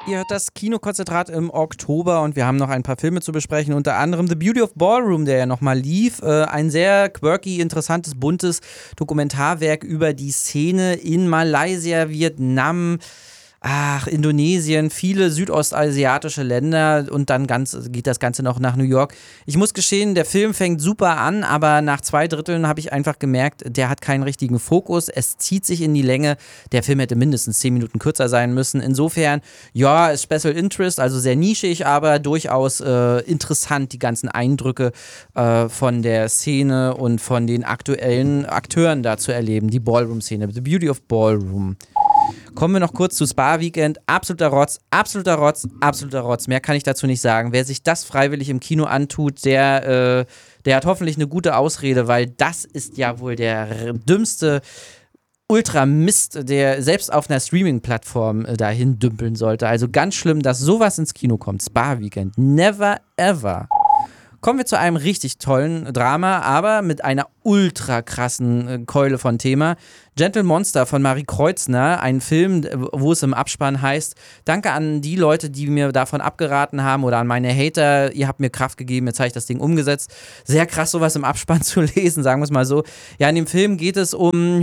Ihr hört das Kinokonzentrat im Oktober und wir haben noch ein paar Filme zu besprechen, unter anderem The Beauty of Ballroom, der ja nochmal lief. Ein sehr quirky, interessantes, buntes Dokumentarwerk über die Szene in Malaysia, Vietnam, Indonesien, viele südostasiatische Länder und dann geht das Ganze noch nach New York. Ich muss gestehen, der Film fängt super an, aber nach 2/3 habe ich einfach gemerkt, der hat keinen richtigen Fokus. Es zieht sich in die Länge. Der Film hätte mindestens 10 Minuten kürzer sein müssen. Insofern, ja, ist Special Interest, also sehr nischig, aber durchaus interessant, die ganzen Eindrücke von der Szene und von den aktuellen Akteuren da zu erleben. Die Ballroom-Szene, The Beauty of Ballroom. Kommen wir noch kurz zu Spa Weekend. Absoluter Rotz, absoluter Rotz, absoluter Rotz. Mehr kann ich dazu nicht sagen. Wer sich das freiwillig im Kino antut, der hat hoffentlich eine gute Ausrede, weil das ist ja wohl der dümmste Ultramist, der selbst auf einer Streaming-Plattform dahin dümpeln sollte. Also ganz schlimm, dass sowas ins Kino kommt. Spa Weekend. Never ever. Kommen wir zu einem richtig tollen Drama, aber mit einer ultra krassen Keule von Thema. Gentle Monster von Marie Kreuzner, ein Film, wo es im Abspann heißt: Danke an die Leute, die mir davon abgeraten haben, oder an meine Hater, ihr habt mir Kraft gegeben, jetzt habe ich das Ding umgesetzt. Sehr krass, sowas im Abspann zu lesen, sagen wir es mal so. Ja, in dem Film geht es um,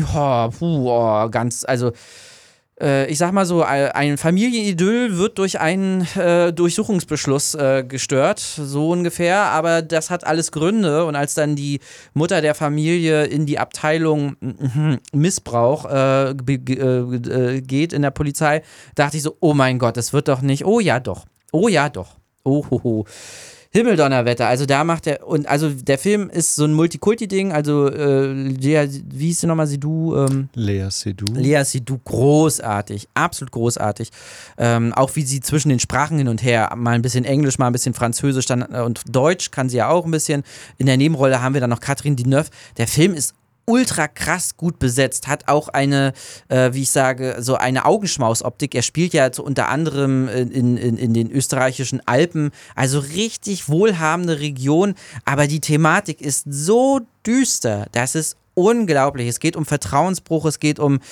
ich sag mal so, ein Familienidyll wird durch einen Durchsuchungsbeschluss gestört, so ungefähr, aber das hat alles Gründe, und als dann die Mutter der Familie in die Abteilung Missbrauch geht in der Polizei, dachte ich so, oh mein Gott, das wird doch nicht, oh ja doch, oh hoho. Himmeldonnerwetter, also da macht er, und also der Film ist so ein Multikulti-Ding, also wie hieß sie nochmal, Lea Seydoux, großartig, absolut großartig. Auch wie sie zwischen den Sprachen hin und her, mal ein bisschen Englisch, mal ein bisschen Französisch und Deutsch kann sie ja auch ein bisschen. In der Nebenrolle haben wir dann noch Catherine Deneuve. Der Film ist ultra krass gut besetzt, hat auch eine, wie ich sage, so eine Augenschmaus-Optik. Er spielt ja unter anderem in den österreichischen Alpen, also richtig wohlhabende Region, aber die Thematik ist so düster, das ist unglaublich. Es geht um Vertrauensbruch, es geht um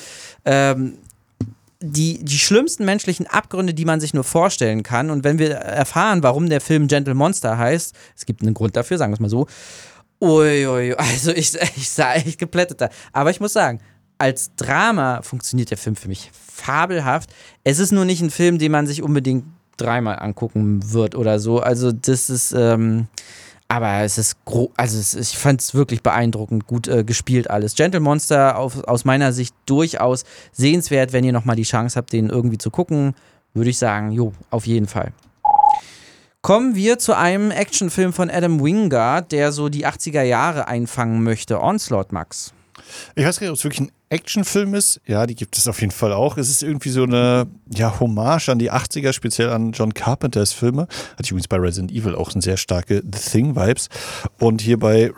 die schlimmsten menschlichen Abgründe, die man sich nur vorstellen kann, und wenn wir erfahren, warum der Film Gentle Monster heißt, es gibt einen Grund dafür, sagen wir es mal so. Uiui, also ich sah echt geplättet da. Aber ich muss sagen, als Drama funktioniert der Film für mich fabelhaft. Es ist nur nicht ein Film, den man sich unbedingt 3-mal angucken wird oder so. Also das ist, aber es ist ich fand es wirklich beeindruckend gut gespielt alles. Gentle Monster aus meiner Sicht durchaus sehenswert, wenn ihr nochmal die Chance habt, den irgendwie zu gucken, würde ich sagen, jo, auf jeden Fall. Kommen wir zu einem Actionfilm von Adam Wingard, der so die 80er Jahre einfangen möchte. Onslaught, Max. Ich weiß gar nicht, ob es wirklich ein Actionfilm ist. Ja, die gibt es auf jeden Fall auch. Es ist irgendwie so eine Hommage an die 80er, speziell an John Carpenters Filme. Hatte ich übrigens bei Resident Evil auch eine sehr starke The Thing-Vibes. Und hier bei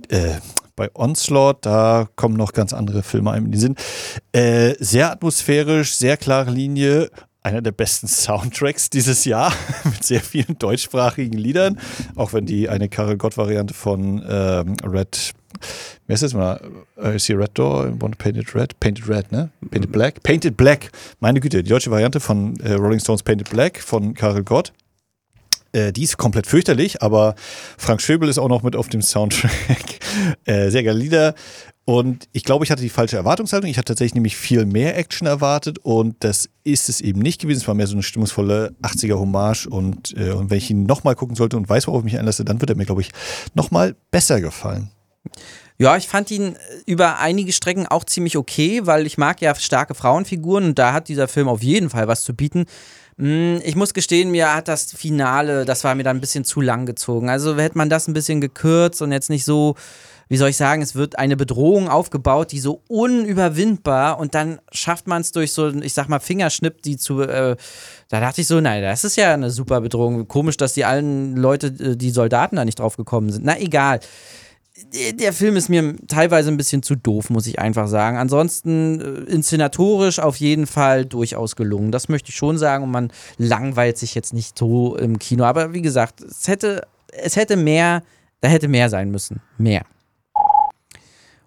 Onslaught, da kommen noch ganz andere Filme einem in den Sinn. Sehr atmosphärisch, sehr klare Linie. Einer der besten Soundtracks dieses Jahr mit sehr vielen deutschsprachigen Liedern, auch wenn die eine Karel Gott-Variante von Red, wie heißt das mal? Ist hier Red Door? Painted Red, ne? Painted Black. Meine Güte, die deutsche Variante von Rolling Stones Painted Black von Karel Gott. Die ist komplett fürchterlich, aber Frank Schöbel ist auch noch mit auf dem Soundtrack. Sehr geile Lieder. Und ich glaube, ich hatte die falsche Erwartungshaltung. Ich hatte tatsächlich nämlich viel mehr Action erwartet, und das ist es eben nicht gewesen. Es war mehr so eine stimmungsvolle 80er-Hommage, und wenn ich ihn nochmal gucken sollte und weiß, worauf ich mich einlasse, dann wird er mir, glaube ich, nochmal besser gefallen. Ja, ich fand ihn über einige Strecken auch ziemlich okay, weil ich mag ja starke Frauenfiguren, und da hat dieser Film auf jeden Fall was zu bieten. Ich muss gestehen, mir hat das Finale, das war mir dann ein bisschen zu lang gezogen. Also hätte man das ein bisschen gekürzt und jetzt nicht so, wie soll ich sagen, es wird eine Bedrohung aufgebaut, die so unüberwindbar, und dann schafft man es durch so, ich sag mal, Fingerschnipp, da dachte ich so, nein, das ist ja eine super Bedrohung. Komisch, dass die allen Leute, die Soldaten da nicht drauf gekommen sind. Na, egal. Der Film ist mir teilweise ein bisschen zu doof, muss ich einfach sagen. Ansonsten inszenatorisch auf jeden Fall durchaus gelungen. Das möchte ich schon sagen, und man langweilt sich jetzt nicht so im Kino. Aber wie gesagt, da hätte mehr sein müssen. Mehr.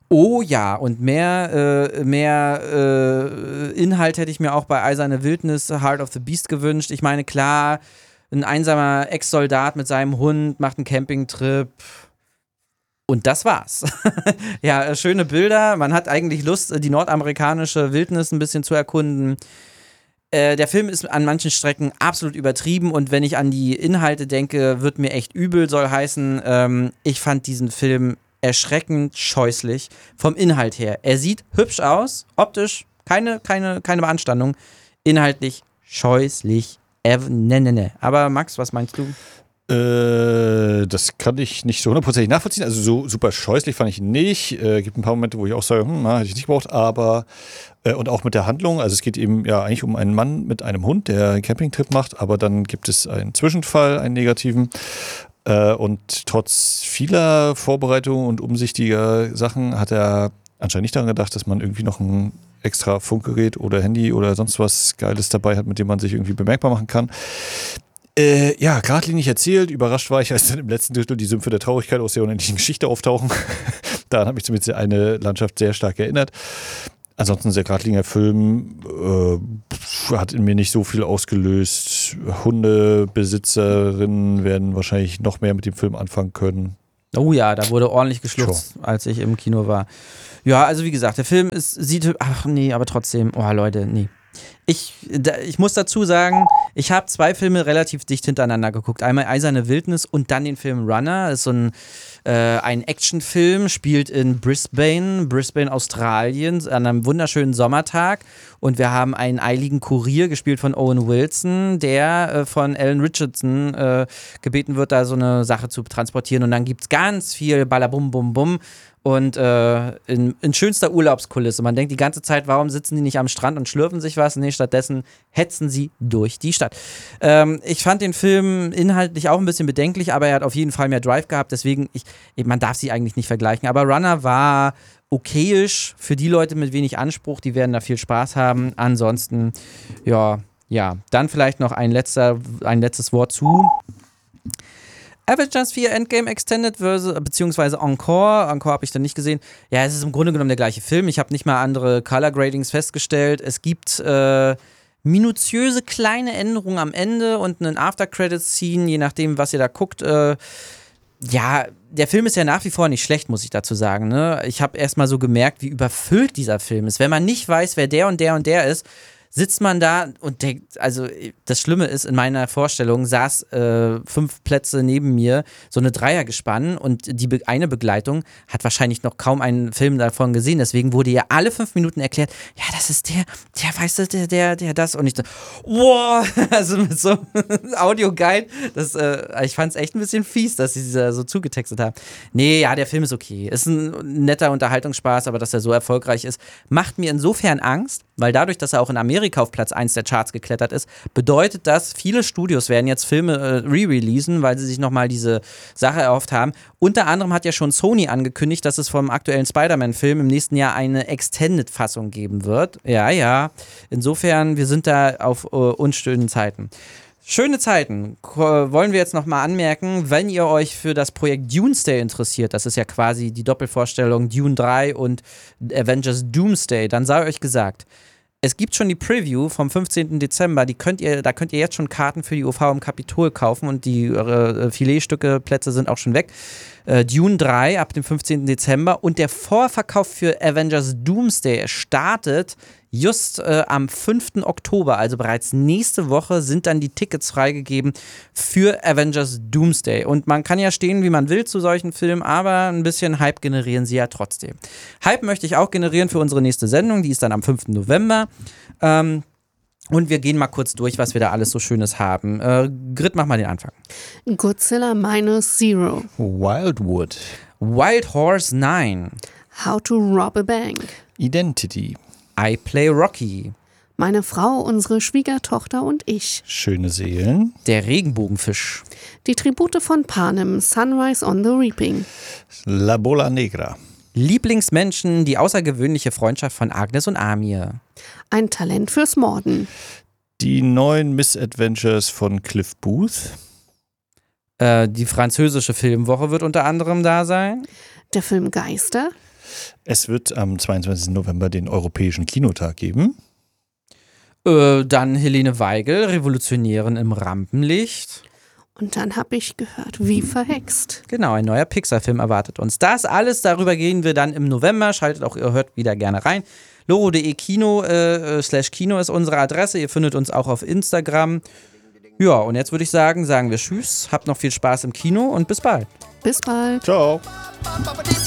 Oh ja, und mehr Inhalt hätte ich mir auch bei Eiserne Wildnis, Heart of the Beast gewünscht. Ich meine, klar, ein einsamer Ex-Soldat mit seinem Hund macht einen Campingtrip. Und das war's. Ja, schöne Bilder. Man hat eigentlich Lust, die nordamerikanische Wildnis ein bisschen zu erkunden. Der Film ist an manchen Strecken absolut übertrieben und wenn ich an die Inhalte denke, wird mir echt übel, soll heißen, ich fand diesen Film erschreckend scheußlich vom Inhalt her. Er sieht hübsch aus, optisch, keine Beanstandung, inhaltlich scheußlich. Aber Max, was meinst du? Das kann ich nicht so hundertprozentig nachvollziehen. Also so super scheußlich fand ich ihn nicht. Gibt ein paar Momente, wo ich auch sage, hätte ich nicht gebraucht, aber und auch mit der Handlung, also es geht eben ja eigentlich um einen Mann mit einem Hund, der einen Campingtrip macht, aber dann gibt es einen Zwischenfall, einen negativen. Und trotz vieler Vorbereitungen und umsichtiger Sachen hat er anscheinend nicht daran gedacht, dass man irgendwie noch ein extra Funkgerät oder Handy oder sonst was Geiles dabei hat, mit dem man sich irgendwie bemerkbar machen kann. Ja, geradlinig erzählt. Überrascht war ich, als dann im letzten Drittel die Sümpfe der Traurigkeit aus der unendlichen Geschichte auftauchen. Daran hat mich zumindest eine Landschaft sehr stark erinnert. Ansonsten ein sehr geradliniger Film, hat in mir nicht so viel ausgelöst. Hundebesitzerinnen werden wahrscheinlich noch mehr mit dem Film anfangen können. Oh ja, da wurde ordentlich geschluchzt, als ich im Kino war. Ja, also wie gesagt, der Film aber trotzdem, oh Leute, nee. Ich muss dazu sagen, ich habe 2 Filme relativ dicht hintereinander geguckt. Einmal Eiserne Wildnis und dann den Film Runner. Das ist so ein Actionfilm, spielt in Brisbane, Australien, an einem wunderschönen Sommertag. Und wir haben einen eiligen Kurier, gespielt von Owen Wilson, der von Alan Richardson gebeten wird, da so eine Sache zu transportieren. Und dann gibt es ganz viel Ballabum, Bum, Bum. Und in schönster Urlaubskulisse. Man denkt die ganze Zeit, warum sitzen die nicht am Strand und schlürfen sich was? Nee, stattdessen hetzen sie durch die Stadt. Ich fand den Film inhaltlich auch ein bisschen bedenklich, aber er hat auf jeden Fall mehr Drive gehabt. Deswegen, man darf sie eigentlich nicht vergleichen. Aber Runner war okayisch für die Leute mit wenig Anspruch. Die werden da viel Spaß haben. Ansonsten, ja. Dann vielleicht noch ein letztes Wort zu Avengers 4 Endgame Extended beziehungsweise Encore. Encore habe ich dann nicht gesehen. Ja, es ist im Grunde genommen der gleiche Film. Ich habe nicht mal andere Color Gradings festgestellt. Es gibt minutiöse kleine Änderungen am Ende und einen After-Credits-Scene, je nachdem, was ihr da guckt. Ja, der Film ist ja nach wie vor nicht schlecht, muss ich dazu sagen. Ne? Ich habe erst mal so gemerkt, wie überfüllt dieser Film ist. Wenn man nicht weiß, wer der und der und der ist, sitzt man da und denkt, also das Schlimme ist, in meiner Vorstellung saß 5 Plätze neben mir so eine Dreiergespann und die eine Begleitung hat wahrscheinlich noch kaum einen Film davon gesehen, deswegen wurde ja alle 5 Minuten erklärt, ja, das ist der weißt du, der das und ich so, wow, also mit so Audioguide, ich fand es echt ein bisschen fies, dass sie so zugetextet haben. Nee, ja, der Film ist okay, ist ein netter Unterhaltungsspaß, aber dass er so erfolgreich ist, macht mir insofern Angst, weil dadurch, dass er auch in Amerika auf Platz 1 der Charts geklettert ist, bedeutet das, viele Studios werden jetzt Filme re-releasen, weil sie sich nochmal diese Sache erhofft haben. Unter anderem hat ja schon Sony angekündigt, dass es vom aktuellen Spider-Man-Film im nächsten Jahr eine Extended-Fassung geben wird. Ja. Insofern, wir sind da auf unschönen Zeiten. Schöne Zeiten. Wollen wir jetzt nochmal anmerken, wenn ihr euch für das Projekt Doomsday interessiert, das ist ja quasi die Doppelvorstellung Dune 3 und Avengers Doomsday, dann sei euch gesagt, es gibt schon die Preview vom 15. Dezember, da könnt ihr jetzt schon Karten für die UV im Kapitol kaufen und die Filetstücke, Plätze sind auch schon weg. Dune 3 ab dem 15. Dezember und der Vorverkauf für Avengers Doomsday startet just am 5. Oktober, also bereits nächste Woche sind dann die Tickets freigegeben für Avengers Doomsday. Und man kann ja stehen, wie man will zu solchen Filmen, aber ein bisschen Hype generieren sie ja trotzdem. Hype möchte ich auch generieren für unsere nächste Sendung, die ist dann am 5. November. Und wir gehen mal kurz durch, was wir da alles so Schönes haben. Grit, mach mal den Anfang. Godzilla -0. Wildwood. Wild Horse 9. How to Rob a Bank. Identity. I Play Rocky. Meine Frau, unsere Schwiegertochter und ich. Schöne Seelen. Der Regenbogenfisch. Die Tribute von Panem, Sunrise on the Reaping. La Bola Negra. Lieblingsmenschen, die außergewöhnliche Freundschaft von Agnes und Amir. Ein Talent fürs Morden. Die neuen Misadventures von Cliff Booth. Die französische Filmwoche wird unter anderem da sein. Der Film Geister. Es wird am 22. November den Europäischen Kinotag geben. Dann Helene Weigel, Revolutionärin im Rampenlicht. Und dann habe ich gehört, wie verhext. Genau, ein neuer Pixar-Film erwartet uns. Das alles, darüber gehen wir dann im November. Schaltet auch, ihr hört wieder gerne rein. loro.de Kino /Kino ist unsere Adresse. Ihr findet uns auch auf Instagram. Ja, und jetzt würde ich sagen wir Tschüss. Habt noch viel Spaß im Kino und bis bald. Bis bald. Ciao.